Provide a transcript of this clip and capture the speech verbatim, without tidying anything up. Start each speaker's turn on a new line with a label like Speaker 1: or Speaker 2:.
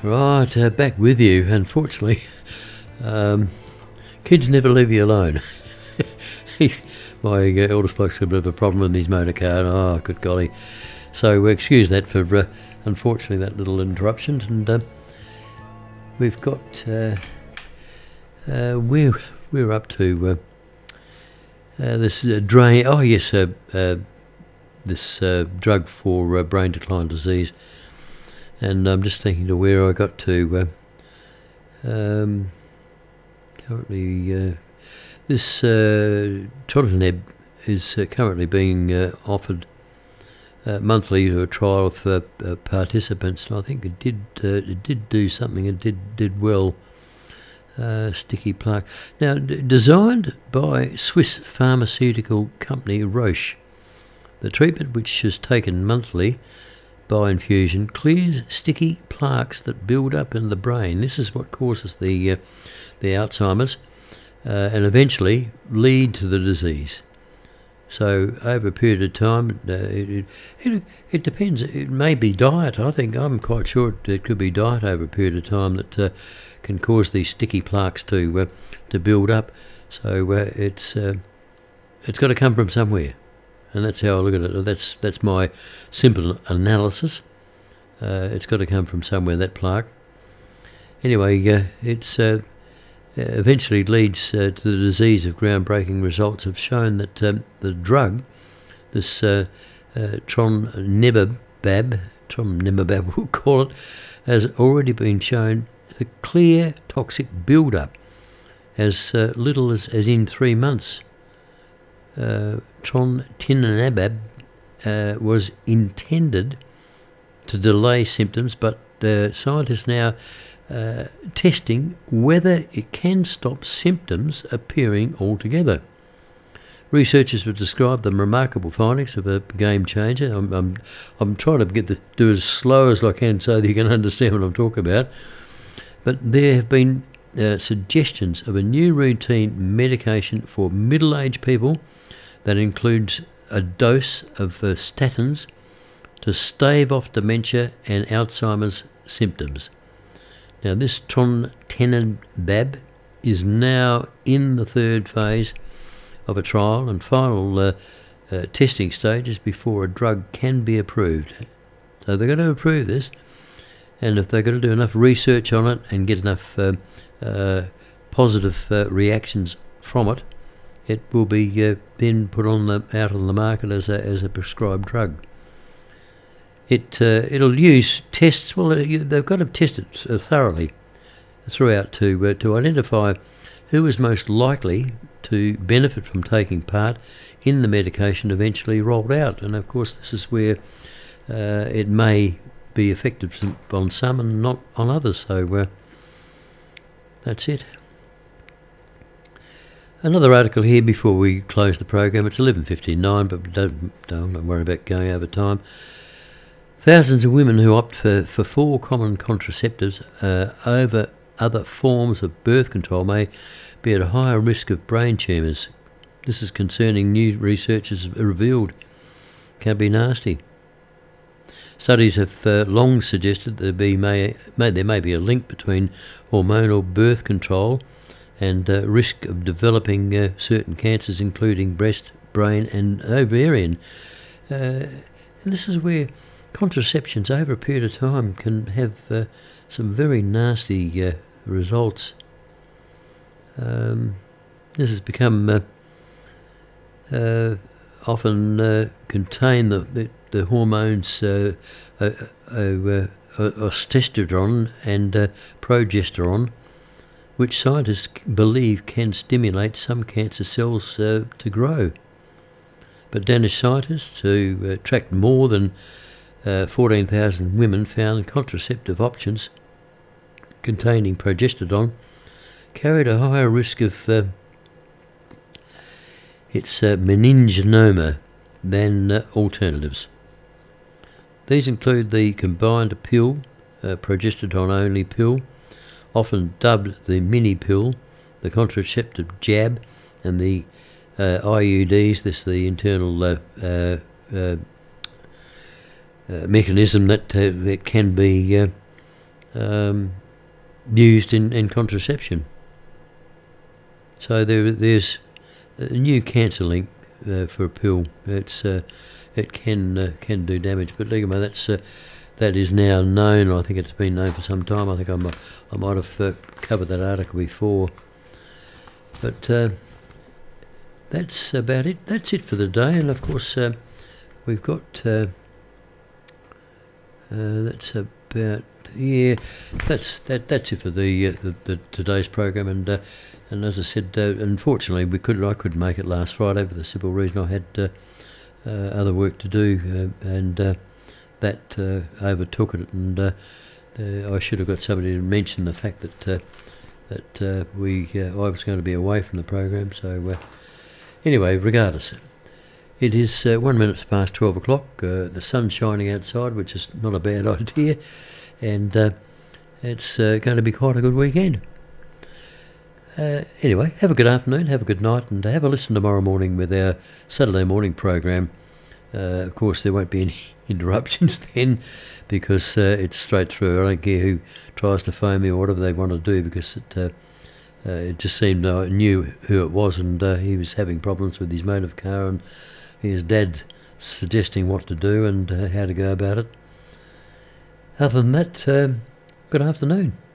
Speaker 1: Right, uh, back with you. Unfortunately, um, kids never leave you alone. He's, my uh, eldest bloke's got a bit of a problem with his motor car. And, oh, good golly. So uh, excuse that for, uh, unfortunately, that little interruption. And uh, we've got, uh, uh, we're, we're up to uh, uh, this uh, drain. Oh, yes, uh, uh, this uh, drug for uh, brain decline disease. And I'm just thinking to where I got to. Uh, um, currently, uh, this uh, trontinib is uh, currently being uh, offered uh, monthly to a trial for uh, participants. And I think it did uh, it did do something. It did did well. Uh, sticky plaque. Now, d designed by Swiss pharmaceutical company Roche, the treatment, which is taken monthly by infusion, clears sticky plaques that build up in the brain. This is what causes the uh, the Alzheimer's uh, and eventually lead to the disease. So over a period of time, uh, it, it, it depends. It may be diet. I think I'm quite sure it could be diet over a period of time that uh, can cause these sticky plaques to uh, to build up. So uh, it's uh, it's got to come from somewhere. And that's how I look at it. That's that's my simple analysis. Uh, it's got to come from somewhere, that plaque. Anyway, uh, it's uh, eventually leads uh, to the disease. Of groundbreaking results have shown that um, the drug, this uh, uh, trontinib, trontinib we'll call it, has already been shown to clear toxic build-up as uh, little as, as in three months. Uh, trontinib uh, was intended to delay symptoms, but uh, scientists now uh, testing whether it can stop symptoms appearing altogether. Researchers have described the remarkable findings of a game changer. I'm, I'm, I'm trying to get the, do as slow as I can so that you can understand what I'm talking about. But there have been uh, suggestions of a new routine medication for middle-aged people that includes a dose of uh, statins to stave off dementia and Alzheimer's symptoms. Now, this trontinib is now in the third phase of a trial and final uh, uh, testing stages before a drug can be approved. So they're going to approve this, and if they're going to do enough research on it and get enough uh, uh, positive uh, reactions from it, it will be uh, then put on the out on the market as a as a prescribed drug. It uh, it'll use tests. Well, they've got to test it uh, thoroughly throughout to uh, to identify who is most likely to benefit from taking part in the medication eventually rolled out. And of course, this is where uh, it may be effective on some and not on others. So uh, that's it. Another article here before we close the program. It's eleven fifty-nine, but don't, don't worry about going over time. Thousands of women who opt for, for four common contraceptives uh, over other forms of birth control may be at a higher risk of brain tumours. This is concerning new research has revealed. Can be nasty. Studies have uh, long suggested there, be may, may, there may be a link between hormonal birth control and uh, risk of developing uh, certain cancers, including breast, brain and ovarian. Uh, and this is where contraceptions over a period of time can have uh, some very nasty uh, results. Um, this has become uh, uh, often uh, contain the, the, the hormones uh, uh, uh, uh, testosterone and uh, progesterone, which scientists believe can stimulate some cancer cells uh, to grow. But Danish scientists, who uh, tracked more than uh, fourteen thousand women, found contraceptive options containing progesterone carried a higher risk of uh, its uh, meningioma than uh, alternatives. These include the combined pill, uh, progesterone-only pill, often dubbed the mini pill, the contraceptive jab, and the uh, I U Ds. This is the internal uh, uh, uh, uh, mechanism that uh, it can be uh, um, used in, in contraception. So there, there's a new cancer link uh, for a pill. It's uh, it can uh, can do damage, but Legamo, that's uh, that is now known. I think it's been known for some time. I think I might, I might have uh, covered that article before. But uh, that's about it. That's it for the day. And of course, uh, we've got. Uh, uh, that's about yeah. That's that. That's it for the uh, the, the today's program. And uh, and as I said, uh, unfortunately, we could I couldn't make it last Friday for the simple reason I had uh, uh, other work to do, uh, and uh, that uh, overtook it. And uh, uh, I should have got somebody to mention the fact that. Uh, that uh, we uh, I was going to be away from the program. So uh, anyway, regardless, it is uh, one minute past twelve o'clock. Uh, the sun's shining outside, which is not a bad idea, and uh, it's uh, going to be quite a good weekend. Uh, anyway, have a good afternoon, have a good night, and have a listen tomorrow morning with our Saturday morning program. Uh, of course, there won't be any interruptions then, because uh, it's straight through. I don't care who tries to phone me or whatever they want to do, because it uh, uh, it just seemed I knew who it was, and uh, he was having problems with his motor car, and his dad suggesting what to do and uh, how to go about it. Other than that, um, good afternoon.